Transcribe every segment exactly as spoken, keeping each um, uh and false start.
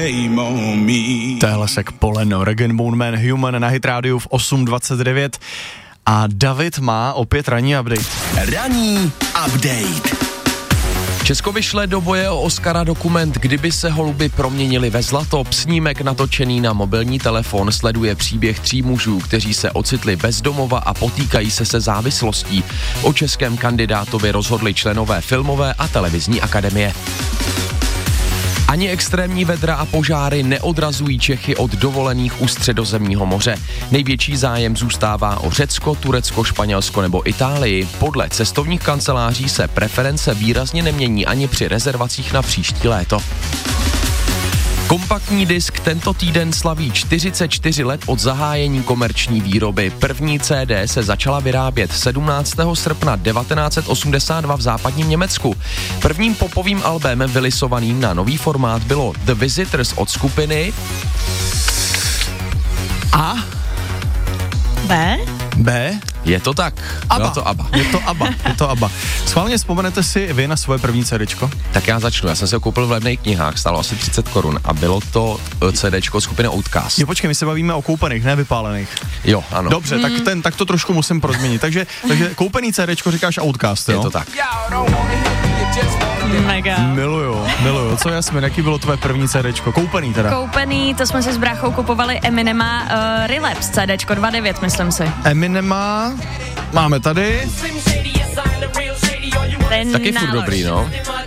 Téhlesek Poleno, Rag Bone Man, Human na Hit Radio v osm dvacet devět a David má opět ranní update. Ranní update. Česko vyšle do boje o Oscara dokument Kdyby se holuby proměnili ve zlato. Snímek natočený na mobilní telefon sleduje příběh tří mužů, kteří se ocitli bez domova a potýkají se se závislostí. O českém kandidátovi rozhodli členové Filmové a televizní akademie. Ani extrémní vedra a požáry neodrazují Čechy od dovolených u Středozemního moře. Největší zájem zůstává o Řecko, Turecko, Španělsko nebo Itálii. Podle cestovních kanceláří se preference výrazně nemění ani při rezervacích na příští léto. Kompaktní disk tento týden slaví čtyřicet čtyři let od zahájení komerční výroby. První C D se začala vyrábět sedmnáctého srpna devatenáct set osmdesát dva v západním Německu. Prvním popovým albem vylisovaným na nový formát bylo The Visitors od skupiny A B. B. Je to tak. ABBA. Byla to ABBA. Je to ABBA. Je to ABBA. Schválně vzpomenete si vy na svoje první CDčko? Tak já začnu. Já jsem si ho koupil v levných knihách, stálo asi třicet korun a bylo to CDčko skupiny Outcast. Jo, počkej, my se bavíme o koupených, ne vypálených. Jo, ano. Dobře, mm. tak, ten, tak to trošku musím prozměnit. Takže, takže koupený CDčko říkáš Outcast, jo? Je to tak. Mega. Miluju, miluju. Co Jasmin, jaký bylo tvoje první CDčko? Koupený teda. Koupený, to jsme si s bráchou kupovali Eminema uh, Relapse, CDčko dva devět, myslím si. Eminema máme tady. Ten Taky furt dobrý, no.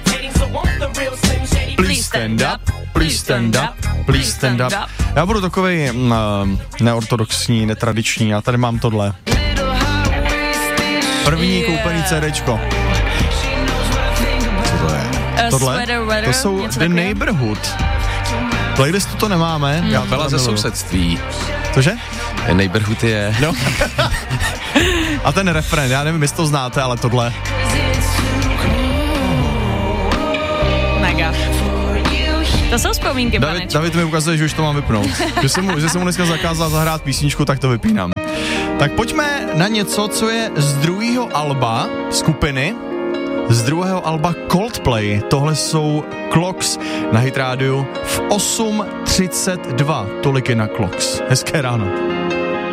Please stand up, please stand up, please stand up. Já budu takovej uh, neortodoxní, netradiční, já tady mám tohle. První yeah. koupený CDčko. Co to je? Uh, tohle? Sweater, weather, to jsou The Neighborhood. Playlistu to nemáme. Hmm. Já to Byla ze sousedství. Cože? Neighborhood je... No. A ten refrén, já nevím, jestli to znáte, ale tohle. Mega. To jsou vzpomínky, David, panečku. David mi ukazuje, že už to mám vypnout. že, jsem mu, že jsem mu dneska zakázal zahrát písničku, tak to vypínám. Tak pojďme na něco, co je z druhého alba skupiny, z druhého alba Coldplay. Tohle jsou Clocks na Hit Radio v osm třicet dva. Tolik je na Clocks. Hezké ráno.